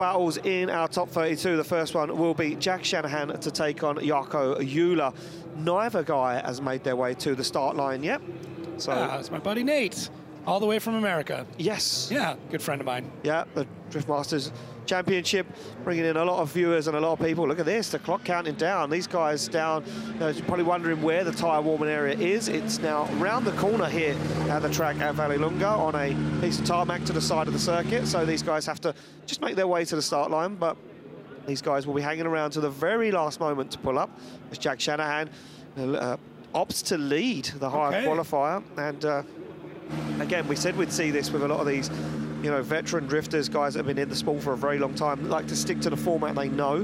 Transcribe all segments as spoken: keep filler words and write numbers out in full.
Battles in our top thirty-two. The first one will be Jack Shanahan to take on Jarkko Jula. Neither guy has made their way to the start line yet. So ah, it's my buddy Nate, all the way from America. Yes. Yeah, good friend of mine. Yeah, the Drift Masters Championship, bringing in a lot of viewers and a lot of people. Look at this, the clock counting down. These guys down, uh, you're probably wondering where the tyre warming area is. It's now round the corner here at the track at Vallelunga on a piece of tarmac to the side of the circuit. So these guys have to just make their way to the start line, but these guys will be hanging around to the very last moment to pull up as Jack Shanahan uh, opts to lead the higher okay. qualifier. And uh, again, we said we'd see this with a lot of these you know, veteran drifters, guys that have been in the sport for a very long time, like to stick to the format they know.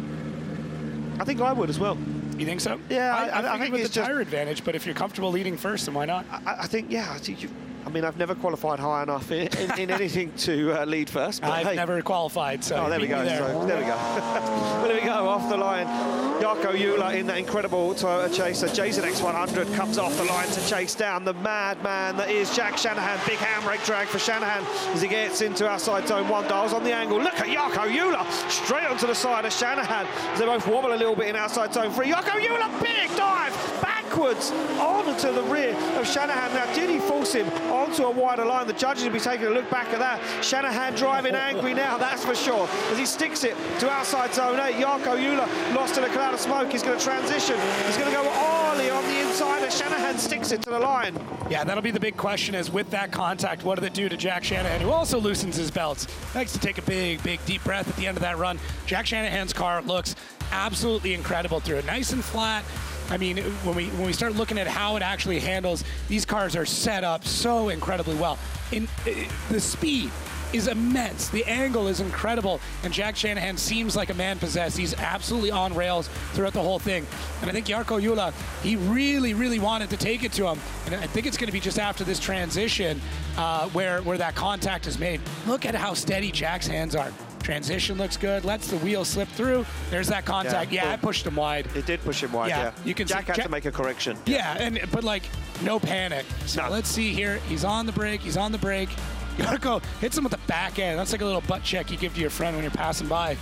I think I would as well. You think so? Yeah, I, I, I, I think, think with it's the just tire advantage, but if you're comfortable leading first, then why not? I, I think, yeah, I think you, I mean, I've never qualified high enough in, in, in anything to uh, lead first. But I've hey. never qualified, so oh, there we go. there. So, there we go. Well, there we go. Off the line, Jarkko Jula in that incredible Toyota Chaser. J Z X one hundred comes off the line to chase down the madman that is Jack Shanahan. Big handbrake drag for Shanahan as he gets into outside zone one. Dials on the angle. Look at Jarkko Jula straight onto the side of Shanahan as they both wobble a little bit in outside zone three. Jarkko Jula, big dive backwards onto the rear of Shanahan. Now, did he force him onto a wider line? The judges will be taking a look back at that. Shanahan driving angry now, that's for sure, as he sticks it to outside zone eight. Jarkko Jula lost in a cloud of smoke. He's going to transition. He's going to go early on the inside as Shanahan sticks it to the line. Yeah, that'll be the big question is with that contact, what did it do to Jack Shanahan, who also loosens his belts? Likes to take a big, big, deep breath at the end of that run. Jack Shanahan's car looks absolutely incredible through it. Nice and flat. I mean, when we when we start looking at how it actually handles, these cars are set up so incredibly well. In uh, the speed is immense. The angle is incredible, and Jack Shanahan seems like a man possessed. He's absolutely on rails throughout the whole thing. And I think Jarkko Jula, he really, really wanted to take it to him. And I think it's going to be just after this transition uh, where where that contact is made. Look at how steady Jack's hands are. Transition looks good, lets the wheel slip through. There's that contact. Yeah, yeah, I pushed him wide. It did push him wide, yeah. yeah. You can Jack see, had Jack, to make a correction. Yeah, and but like, no panic. So no. Let's see here. He's on the brake, he's on the brake. Jarkko hits him with the back end. That's like a little butt check you give to your friend when you're passing by.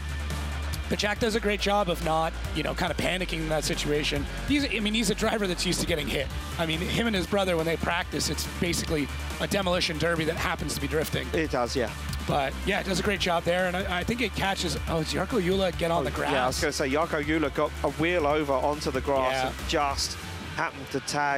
But Jack does a great job of not, you know, kind of panicking in that situation. He's, I mean, he's a driver that's used to getting hit. I mean, him and his brother, when they practice, it's basically a demolition derby that happens to be drifting. It does, yeah. But, yeah, it does a great job there, and I, I think it catches... Oh, it's Jarkko Jula get on oh, the grass. Yeah, I was going to say, Jarkko Jula got a wheel over onto the grass yeah. and just happened to tag,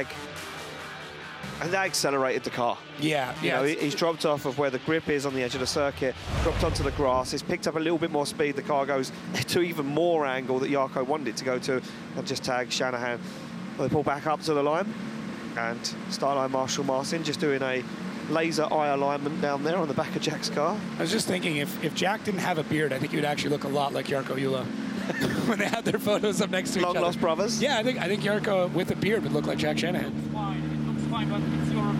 and that accelerated the car. Yeah, you yeah. know, he's dropped off of where the grip is on the edge of the circuit, dropped onto the grass, he's picked up a little bit more speed, the car goes to even more angle that Jarkko wanted it to go to, and just tagged Shanahan. Well, they pull back up to the line, and start line Marshall Martin just doing a laser eye alignment down there on the back of Jack's car. I was just thinking, if, if Jack didn't have a beard, I think he would actually look a lot like Jarkko Jula. When they had their photos up next to Long each other. lost brothers? Yeah, I think I think Jarkko with a beard would look like Jack Shanahan. It's fine, it looks fine, but it's your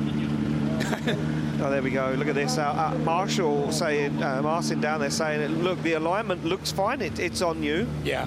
opinion. Oh, there we go. Look at this. Uh, uh, Marshall saying, uh, Martin down there saying, look, the alignment looks fine. It, it's on you. Yeah.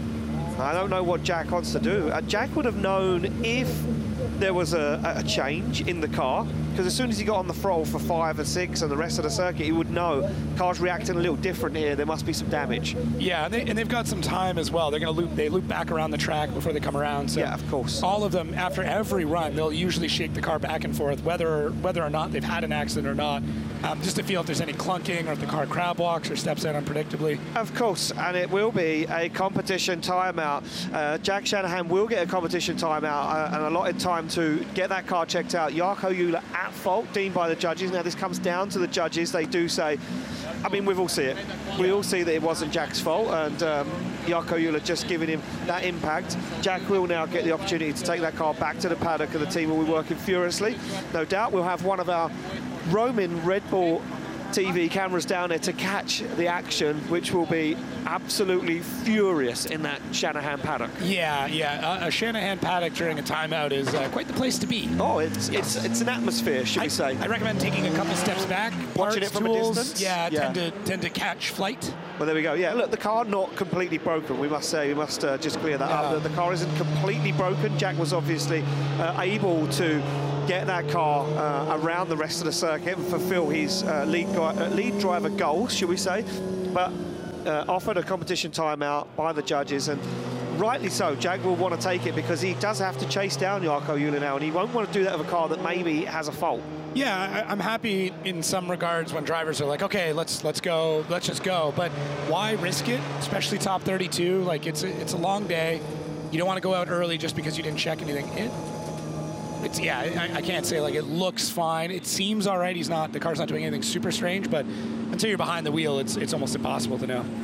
I don't know what Jack wants to do. Uh, Jack would have known if there was a, a change in the car, because as soon as he got on the throttle for five and six and the rest of the circuit, he would know car's reacting a little different here. There must be some damage. Yeah, and, they, and they've got some time as well. They're going to loop. They loop back around the track before they come around. So yeah, of course. All of them, after every run, they'll usually shake the car back and forth, whether whether or not they've had an accident or not, um, just to feel if there's any clunking or if the car crab walks or steps out unpredictably. Of course, and it will be a competition timeout. Uh, Jack Shanahan will get a competition timeout uh, and allotted time to get that car checked out. Jarkko Jula at fault, deemed by the judges. Now this comes down to the judges. They do say, I mean, we all see it. We all see that it wasn't Jack's fault, and um, Jarkko Jula just giving him that impact. Jack will now get the opportunity to take that car back to the paddock, and the team will be working furiously. No doubt we'll have one of our roaming Red Bull T V cameras down there to catch the action, which will be absolutely furious in that Shanahan paddock. Yeah, yeah. Uh, a Shanahan paddock during a timeout is uh, quite the place to be. Oh, it's it's it's an atmosphere, should I, we say? I recommend taking a couple steps back, watching parts, it from tools, a distance. Yeah, yeah, tend to tend to catch flight. Well, there we go. Yeah, look, the car not completely broken. We must say, we must uh, just clear that yeah. up. The, the car isn't completely broken. Jack was obviously uh, able to get that car uh, around the rest of the circuit and fulfill his uh, lead, uh, lead driver goals, should we say. But uh, offered a competition timeout by the judges, and rightly so. Jag will want to take it because he does have to chase down Jarkko Uihila now, and he won't want to do that with a car that maybe has a fault. Yeah, I, I'm happy in some regards when drivers are like, okay, let's let's go, let's just go. But why risk it, especially top thirty-two? Like, it's a, it's a long day. You don't want to go out early just because you didn't check anything. It, it's yeah, I, I can't say like it looks fine. It seems all right. He's not, the car's not doing anything super strange, but until you're behind the wheel, it's it's almost impossible to know.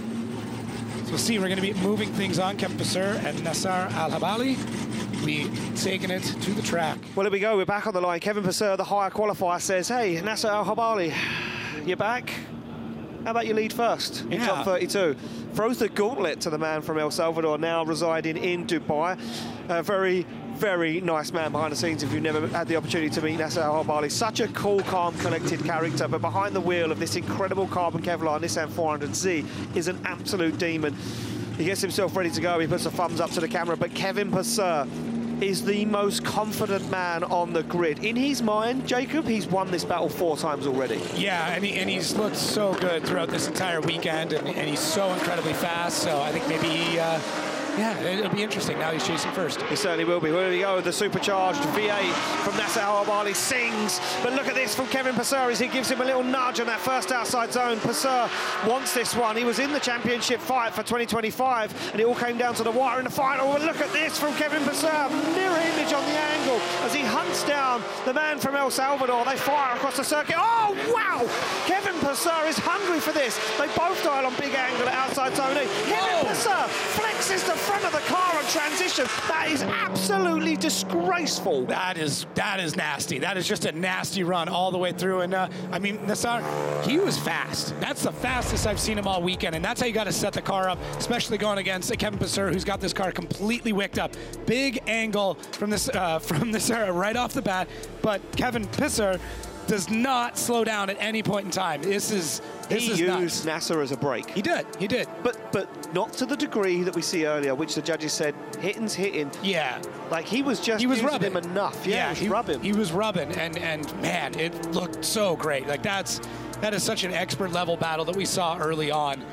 So we'll see. We're going to be moving things on. Kevin Vasseur and Nasser Al-Habali. We taking it to the track. Well, here we go. We're back on the line. Kevin Vasseur, the higher qualifier, says, hey, Nasser Al-Habali, you're back. How about you lead first in yeah. top thirty-two? Throws the gauntlet to the man from El Salvador, now residing in Dubai. A very, very nice man behind the scenes if you've never had the opportunity to meet Nasser Al-Habali. Such a cool, calm, collected character, but behind the wheel of this incredible carbon Kevlar Nissan four hundred Z is an absolute demon. He gets himself ready to go. He puts a thumbs up to the camera, but Kevin Vasseur is the most confident man on the grid. In his mind, Jacob, he's won this battle four times already. Yeah, and, he, and he's looked so good throughout this entire weekend, and, and he's so incredibly fast, so I think maybe he, uh, yeah, it'll be interesting now he's chasing first. He certainly will be. Here we go, the supercharged V eight from Nasser Al-Habali sings, but look at this from Kevin Vasseur as he gives him a little nudge on that first outside zone. Vasseur wants this one. He was in the championship fight for twenty twenty-five, and it all came down to the wire in the final. Well, look at this from Kevin Vasseur, mirror image on the angle as he hunts down the man from El Salvador. They fire across the circuit. Oh, wow! Kevin Vasseur is hungry for this. They both dial on big angle at outside zone E. Kevin Vasseur flexes the front of the car on transition. That is absolutely disgraceful. That is that is nasty. That is just a nasty run all the way through. And uh, I mean, Nasser, he was fast. That's the fastest I've seen him all weekend. And that's how you got to set the car up, especially going against Kevin Vasseur, who's got this car completely wicked up. Big angle from this uh, from Nasser right off the bat. But Kevin Vasseur does not slow down at any point in time. This is this he is used nuts. Nasser as a brake. He did. He did. But but not to the degree that we see earlier, which the judges said hitting's hitting. Yeah. Like he was just he was using rubbing him enough. Yeah, yeah he was he, rubbing. He was rubbing, and and man, it looked so great. Like that's that is such an expert level battle that we saw early on.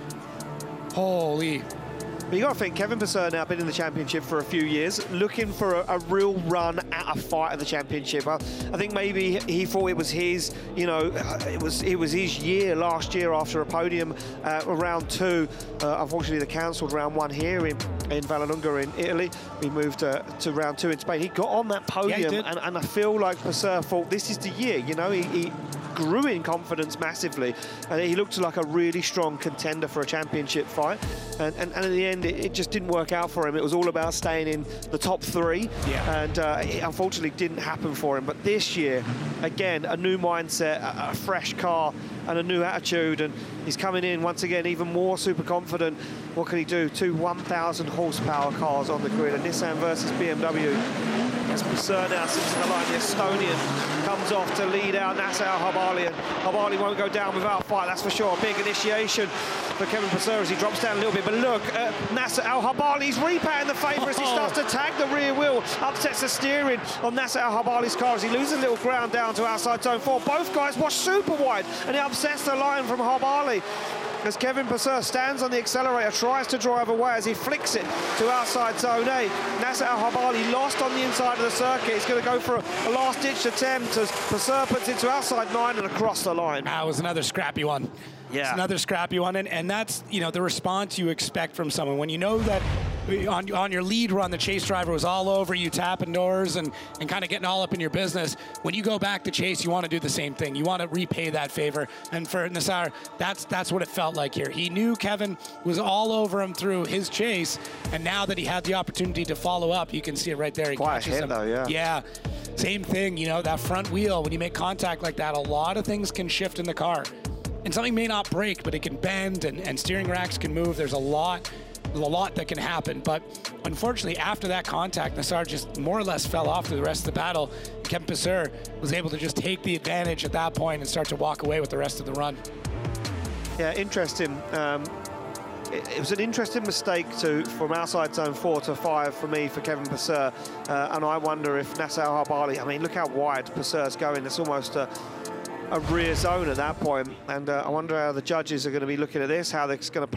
Holy. But you got to think, Kevin Vasseur now been in the championship for a few years, looking for a, a real run at a fight of the championship. I, I think maybe he thought it was his, you know, it was it was his year last year after a podium uh, round two. Uh, unfortunately, they cancelled round one here in in Vallelunga in Italy. We moved uh, to round two in Spain. He got on that podium, yeah, and, and I feel like Vasseur thought this is the year. You know, he. he grew in confidence massively, and he looked like a really strong contender for a championship fight, and, and, and in the end it, it just didn't work out for him. It was all about staying in the top three, yeah. and uh, it unfortunately didn't happen for him. But this year, again, a new mindset, a, a fresh car and a new attitude, and he's coming in once again even more super confident. What can he do? Two one thousand horsepower cars on the grid, a Nissan versus B M W. As Vasseur now sits in the line, the Estonian comes off to lead out Nasser Al-Habali, and Habali won't go down without a fight, that's for sure. A big initiation for Kevin Vasseur as he drops down a little bit, but look at Nasser Al-Habali's repaying the favour as he starts to tag the rear wheel, upsets the steering on Nasser Al-Habali's car as he loses a little ground down to outside zone four. Both guys wash super wide, and it upsets the line from Habali as Kevin Vasseur stands on the accelerator, tries to drive away as he flicks it to outside zone A. Nasser Al-Habali lost on the inside of the circuit. He's going to go for a, a last-ditch attempt as Vasseur puts it to outside nine and across the line. That was another scrappy one. Yeah. It's another scrappy one, and, and that's, you know, the response you expect from someone. When you know that on, on your lead run, the chase driver was all over you, tapping doors and, and kind of getting all up in your business. When you go back to chase, you want to do the same thing. You want to repay that favor. And for Nasser, that's, that's what it felt like here. He knew Kevin was all over him through his chase, and now that he had the opportunity to follow up, you can see it right there. He Quite catches a hit, him. though, yeah. Yeah. Same thing, you know, that front wheel, when you make contact like that, a lot of things can shift in the car. And something may not break, but it can bend, and, and steering racks can move. There's a lot, a lot that can happen. But unfortunately, after that contact, Nasser just more or less fell off through the rest of the battle. Kevin Vasseur was able to just take the advantage at that point and start to walk away with the rest of the run. Yeah, interesting. Um, it, it was an interesting mistake to from outside zone four to five for me, for Kevin Vasseur. Uh, and I wonder if Nasser Al-Habali, I mean, look how wide Vasseur's going. It's almost a a rear zone at that point, and uh, I wonder how the judges are going to be looking at this, how they're going to